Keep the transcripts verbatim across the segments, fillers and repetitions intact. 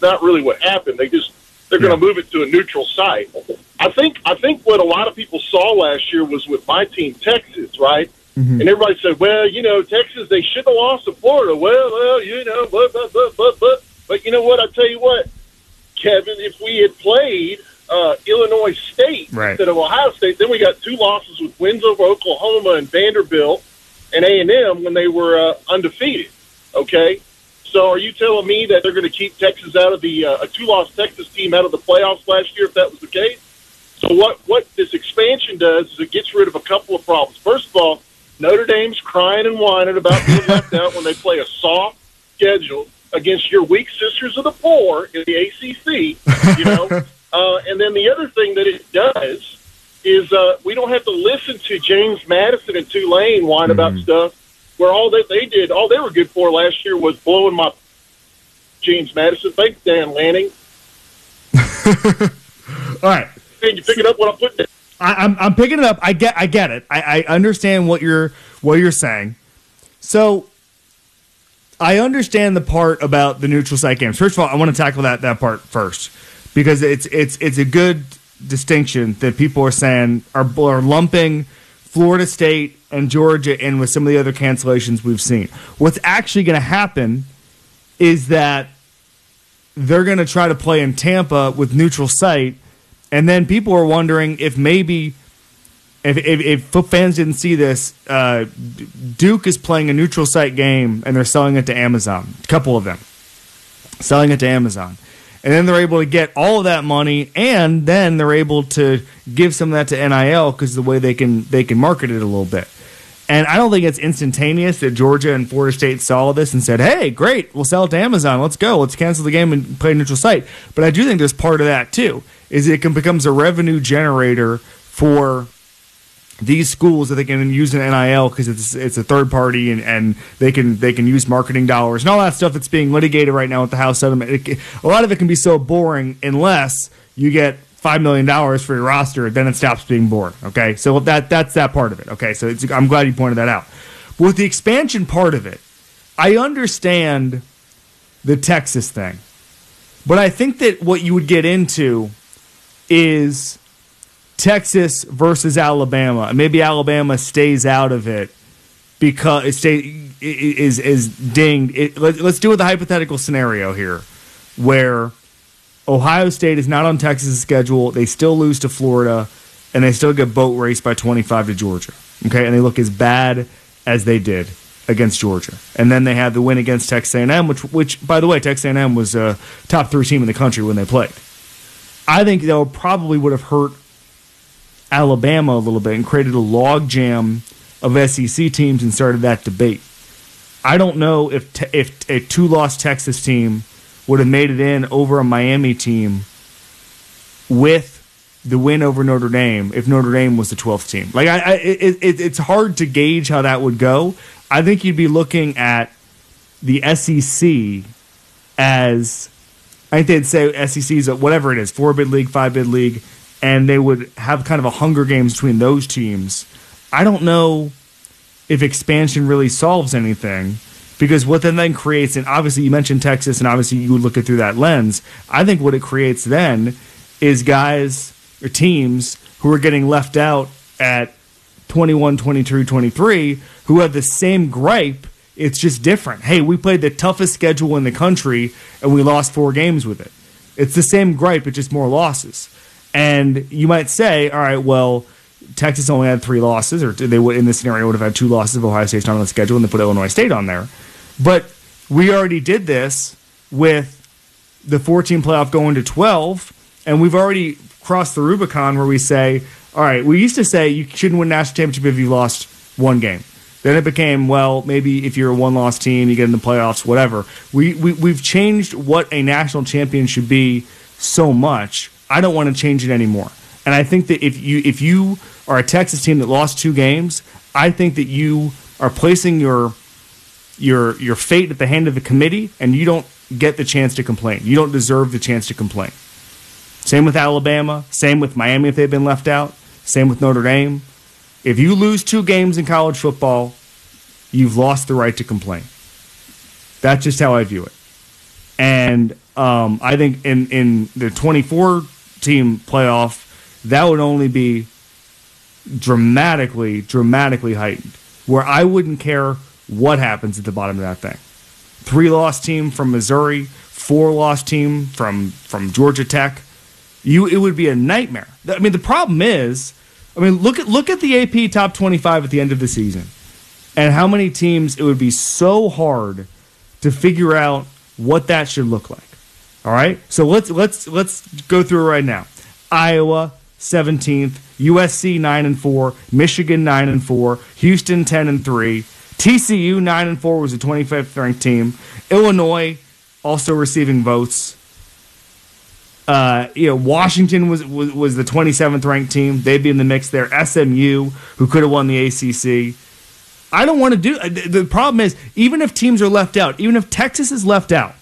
that's not really what happened. They just they're going to move it to a neutral site. I think I think what a lot of people saw last year was with my team, Texas, right? Mm-hmm. And everybody said, well, you know, Texas, they should have lost to Florida. Well, well, you know, but, but, but, but, but. But you know what? I tell you what, Kevin, if we had played uh, Illinois State right. instead of Ohio State, then we got two losses with wins over Oklahoma and Vanderbilt and A and M when they were uh, undefeated. Okay? So are you telling me that they're going to keep Texas out of the uh, – a two-loss Texas team out of the playoffs last year if that was the case? So what, what this expansion does is it gets rid of a couple of problems. First of all, Notre Dame's crying and whining about being left out when they play a soft schedule against your weak sisters of the poor in the A C C, you know. uh, and then the other thing that it does is uh, we don't have to listen to James Madison and Tulane whine mm-hmm. about stuff where all that they did, all they were good for last year was blowing my James Madison. Thanks, Dan Lanning. All right. Hey, you picking up what I'm putting down? I, I'm I'm picking it up. I get I get it. I, I understand what you're what you're saying. So I understand the part about the neutral site games. First of all, I want to tackle that that part first because it's it's it's a good distinction that people are saying are are lumping Florida State and Georgia in with some of the other cancellations we've seen. What's actually going to happen is that they're going to try to play in Tampa with neutral site. And then people are wondering if maybe, if if, if fans didn't see this, uh, Duke is playing a neutral site game and they're selling it to Amazon. A couple of them selling it to Amazon, and then they're able to get all of that money, and then they're able to give some of that to N I L because the way they can they can market it a little bit. And I don't think it's instantaneous that Georgia and Florida State saw this and said, "Hey, great, we'll sell it to Amazon. Let's go. Let's cancel the game and play a neutral site." But I do think there's part of that too. Is it can becomes a revenue generator for these schools that they can use an N I L because it's it's a third party and, and they can they can use marketing dollars and all that stuff that's being litigated right now with the House settlement. It, a lot of it can be so boring unless you get five million dollars for your roster, then it stops being boring. Okay, so that that's that part of it. Okay, so it's, I'm glad you pointed that out. But with the expansion part of it, I understand the Texas thing, but I think that what you would get into is Texas versus Alabama, and maybe Alabama stays out of it because it stay is is dinged. It, let, let's do with the hypothetical scenario here, where Ohio State is not on Texas' schedule. They still lose to Florida, and they still get boat raced by twenty-five to Georgia. Okay, and they look as bad as they did against Georgia, and then they had the win against Texas A and M, which which by the way, Texas A and M was a top three team in the country when they played. I think that probably would have hurt Alabama a little bit and created a logjam of S E C teams and started that debate. I don't know if te- if a two-loss Texas team would have made it in over a Miami team with the win over Notre Dame if Notre Dame was the twelfth team. Like I, I it, it, it's hard to gauge how that would go. I think you'd be looking at the S E C as, I think they'd say S E C is a, whatever it is, four-bid league, five-bid league, and they would have kind of a Hunger Games between those teams. I don't know if expansion really solves anything, because what then, then creates, and obviously you mentioned Texas, and obviously you would look at it through that lens, I think what it creates then is guys or teams who are getting left out at twenty-one, twenty-two, twenty-three who have the same gripe. It's just different. Hey, we played the toughest schedule in the country, and we lost four games with it. It's the same gripe, it's just more losses. And you might say, all right, well, Texas only had three losses, or they would in this scenario would have had two losses if Ohio State's not on the schedule, and they put Illinois State on there. But we already did this with the fourteen playoff going to twelve, and we've already crossed the Rubicon where we say, all right, we used to say you shouldn't win a national championship if you lost one game. Then it became, well, maybe if you're a one-loss team, you get in the playoffs, whatever. We, we, we've changed what a national champion should be so much. I don't want to change it anymore. And I think that if you if you are a Texas team that lost two games, I think that you are placing your your your fate at the hand of the committee, and you don't get the chance to complain. You don't deserve the chance to complain. Same with Alabama. Same with Miami if they've been left out. Same with Notre Dame. If you lose two games in college football, you've lost the right to complain. That's just how I view it. And Um, I think in, in the twenty-four team playoff, that would only be dramatically, dramatically heightened, where I wouldn't care what happens at the bottom of that thing. Three-loss team from Missouri, four-loss team from from Georgia Tech. You, it would be a nightmare. I mean, the problem is, I mean, look at look at the A P top twenty-five at the end of the season, and how many teams it would be so hard to figure out what that should look like. All right, so let's let's let's go through it right now. Iowa seventeenth, U S C nine and four, Michigan nine and four, Houston ten and three, T C U nine and four was the twenty-fifth ranked team. Illinois also receiving votes. Uh, you know, Washington was, was was the twenty-seventh ranked team. They'd be in the mix there. S M U, who could have won the A C C. I don't want to do. The problem is, even if teams are left out, even if Texas is left out,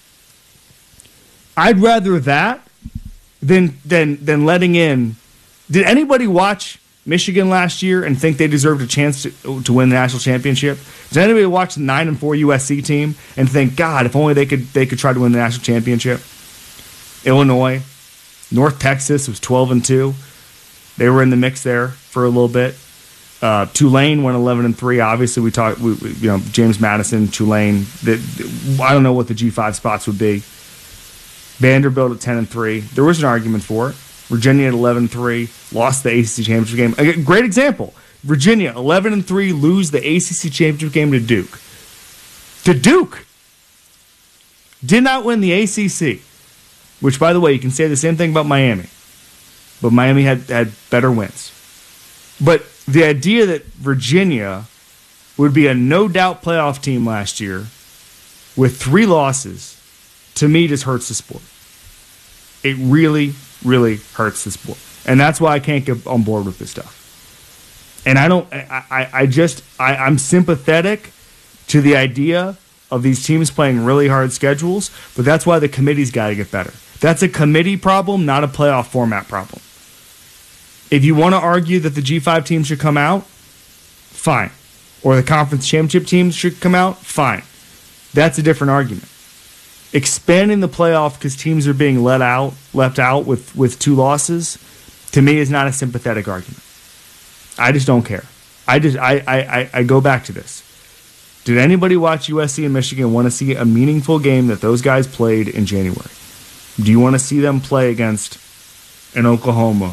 I'd rather that than than than letting in. Did anybody watch Michigan last year and think they deserved a chance to, to win the national championship? Did anybody watch the nine and four U S C team and think, God, if only they could they could try to win the national championship? Illinois, North Texas was twelve and two. They were in the mix there for a little bit. Uh, Tulane went eleven and three. Obviously, we talked. We, we, you know, James Madison, Tulane. The, the, I don't know what the G five spots would be. Vanderbilt at ten and three. There was an argument for it. Virginia at eleven and three, lost the A C C championship game. A great example. Virginia eleven and three, lose the A C C championship game to Duke. To Duke. Did not win the A C C. Which, by the way, you can say the same thing about Miami. But Miami had, had better wins. But the idea that Virginia would be a no-doubt playoff team last year with three losses, to me, just hurts the sport. It really, really hurts the sport. And that's why I can't get on board with this stuff. And I don't, I, I, I just, I, I'm sympathetic to the idea of these teams playing really hard schedules, but that's why the committee's got to get better. That's a committee problem, not a playoff format problem. If you want to argue that the G five teams should come out, fine. Or the conference championship teams should come out, fine. That's a different argument. Expanding the playoff because teams are being let out, left out with, with two losses, to me is not a sympathetic argument. I just don't care. I just I, I, I go back to this. Did anybody watch U S C and Michigan want to see a meaningful game that those guys played in January? Do you want to see them play against an Oklahoma,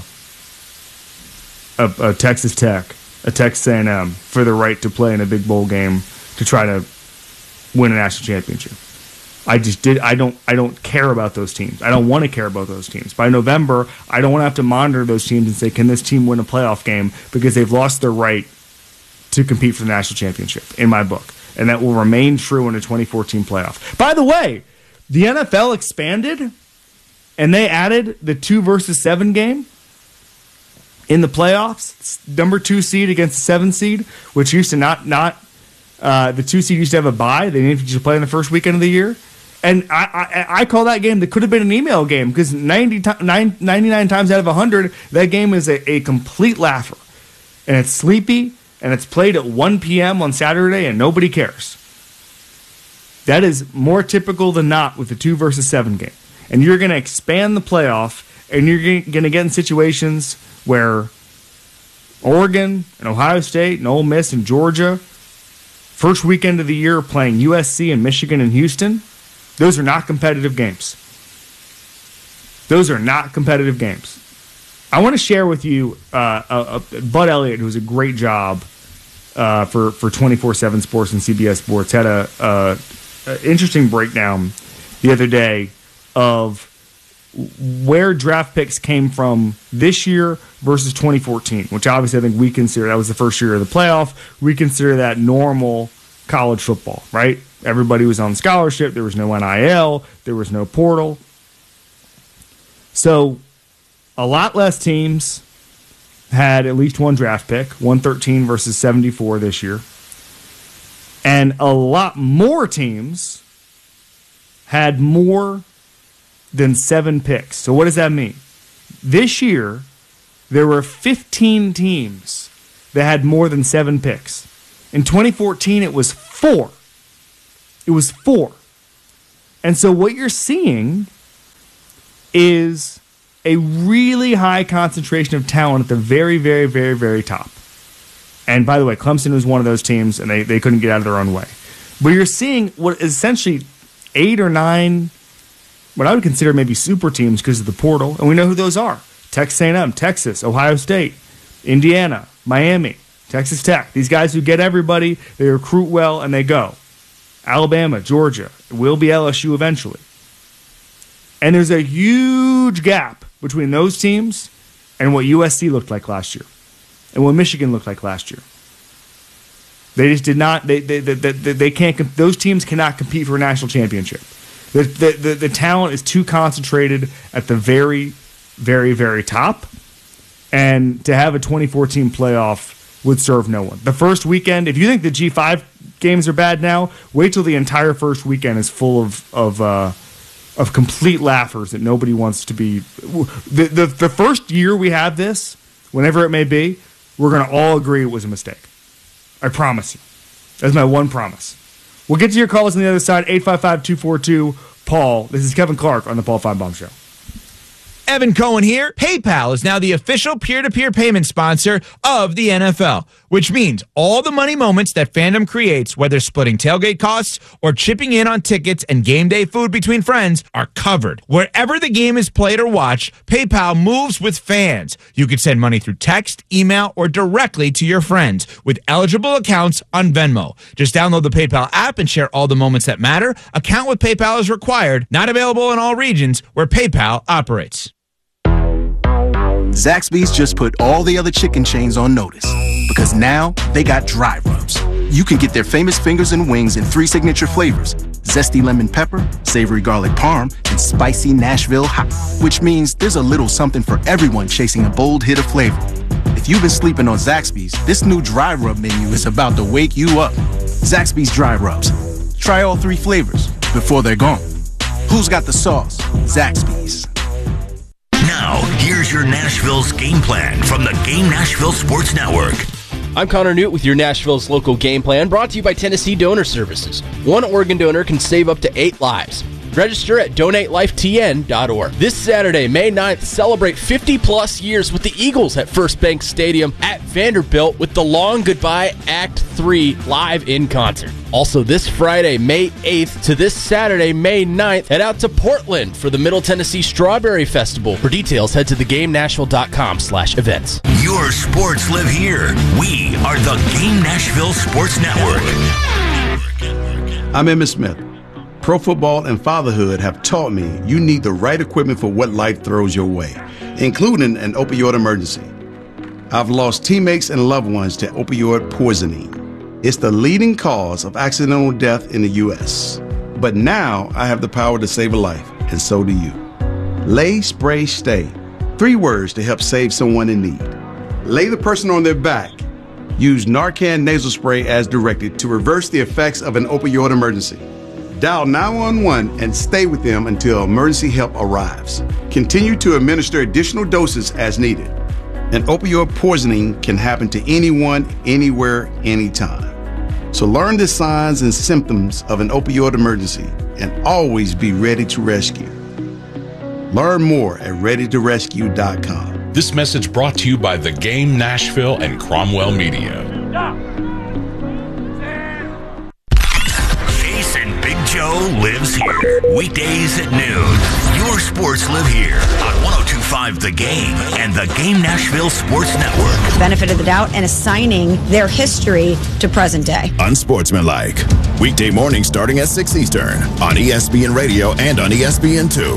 a, a Texas Tech, a Texas A and M for the right to play in a big bowl game to try to win a national championship? I just did. I don't. I don't care about those teams. I don't want to care about those teams. By November, I don't want to have to monitor those teams and say, "Can this team win a playoff game?" Because they've lost their right to compete for the national championship. In my book, and that will remain true in a twenty fourteen playoff. By the way, the N F L expanded. And they added the two versus seven game in the playoffs. It's number two seed against the seven seed, which used to not not uh, the two seed used to have a bye. They didn't used to play in the first weekend of the year. And I, I, I call that game that could have been an email game because ninety, ninety-nine times out of one hundred, that game is a, a complete laugher. And it's sleepy, and it's played at one p.m. on Saturday, and nobody cares. That is more typical than not with the two versus seven game. And you're going to expand the playoff, and you're going to get in situations where Oregon and Ohio State and Ole Miss and Georgia, first weekend of the year, are playing U S C and Michigan and Houston. Those are not competitive games. Those are not competitive games. I want to share with you uh, uh, Bud Elliott, who was a great job uh, for for twenty-four seven Sports and C B S Sports, had a, a, a interesting breakdown the other day of where draft picks came from this year versus twenty fourteen, which obviously I think we consider that was the first year of the playoff. We consider that normal college football, right? Everybody was on scholarship. There was no N I L. There was no portal. So a lot less teams had at least one draft pick, one thirteen versus seventy-four this year. And a lot more teams had more than seven picks. So what does that mean? This year, there were fifteen teams that had more than seven picks. In twenty fourteen, it was four. It was four. And so what you're seeing is a really high concentration of talent at the very, very, very, very top. And by the way, Clemson was one of those teams, and they, they couldn't get out of their own way. But you're seeing what is essentially eight or nine, what I would consider maybe super teams because of the portal, and we know who those are. Texas A and M, Texas, Ohio State, Indiana, Miami, Texas Tech. These guys who get everybody, they recruit well, and they go. Alabama, Georgia, it will be L S U eventually. And there's a huge gap between those teams and what U S C looked like last year and what Michigan looked like last year. They just did not, they they, they, they, they can't, those teams cannot compete for a national championship. The, the, the, the talent is too concentrated at the very, very, very top. And to have a twenty-four team playoff would serve no one. The first weekend, if you think the G five games are bad now, wait till the entire first weekend is full of of uh, of complete laughers that nobody wants to be. The, the, the first year we have this, whenever it may be, we're going to all agree it was a mistake. I promise you. That's my one promise. We'll get to your calls on the other side, eight five five, two four two, Paul. This is Kevin Clark on the Paul Feinbaum Show. Evan Cohen here. PayPal is now the official peer-to-peer payment sponsor of the N F L, which means all the money moments that fandom creates, whether splitting tailgate costs or chipping in on tickets and game day food between friends, are covered. Wherever the game is played or watched, PayPal moves with fans. You can send money through text, email, or directly to your friends with eligible accounts on Venmo. Just download the PayPal app and share all the moments that matter. Account with PayPal is required. Not available in all regions where PayPal operates. Zaxby's just put all the other chicken chains on notice because now they got dry rubs. You can get their famous fingers and wings in three signature flavors: zesty lemon pepper, savory garlic parm, and spicy Nashville hot, which means there's a little something for everyone chasing a bold hit of flavor. If you've been sleeping on Zaxby's, this new dry rub menu is about to wake you up. Zaxby's dry rubs. Try all three flavors before they're gone. Who's got the sauce? Zaxby's. Now, here's your Nashville's game plan from the Game Nashville Sports Network. I'm Connor Newt with your Nashville's local game plan, brought to you by Tennessee Donor Services. One organ donor can save up to eight lives. Register at donate life t n dot org. This Saturday, May ninth, celebrate fifty plus years with the Eagles at First Bank Stadium at Vanderbilt with the Long Goodbye Act three live in concert. Also this Friday, May eighth to this Saturday, May ninth, head out to Portland for the Middle Tennessee Strawberry Festival. For details, head to the game nashville dot com slash events. Your sports live here. We are the Game Nashville Sports Network. I'm Emmitt Smith. Pro football and fatherhood have taught me you need the right equipment for what life throws your way, including an opioid emergency. I've lost teammates and loved ones to opioid poisoning. It's the leading cause of accidental death in the U S. But now I have the power to save a life, and so do you. Lay, spray, stay. Three words to help save someone in need. Lay the person on their back. Use Narcan nasal spray as directed to reverse the effects of an opioid emergency. Dial nine one one and stay with them until emergency help arrives. Continue to administer additional doses as needed. An opioid poisoning can happen to anyone, anywhere, anytime. So learn the signs and symptoms of an opioid emergency and always be ready to rescue. Learn more at ready to rescue dot com. This message brought to you by the Game Nashville and Cromwell Media. Jason Big Joe lives here. Weekdays at noon. Your sports live here on one oh two point five The Game and the Game Nashville Sports Network. Benefit of the doubt and assigning their history to present day. Unsportsmanlike. Weekday morning starting at six Eastern on E S P N Radio and on E S P N two.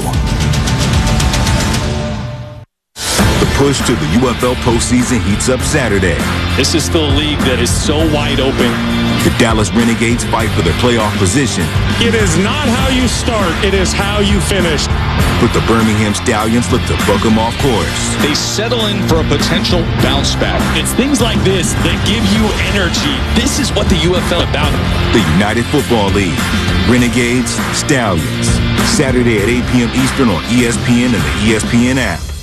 The push to the U F L postseason heats up Saturday. This is still a league that is so wide open. The Dallas Renegades fight for their playoff position. It is not how you start, it is how you finish. But the Birmingham Stallions look to buck them off course. They settle in for a potential bounce back. It's things like this that give you energy. This is what the U F L is about. The United Football League. Renegades, Stallions. Saturday at eight p.m. Eastern on E S P N and the E S P N app.